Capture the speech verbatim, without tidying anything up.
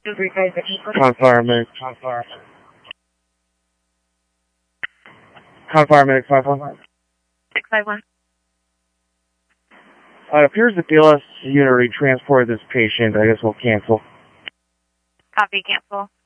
Confinement. Confinement five one. six five one. Uh, it appears the B L S unit already transported this patient. I guess we'll cancel. Copy, cancel.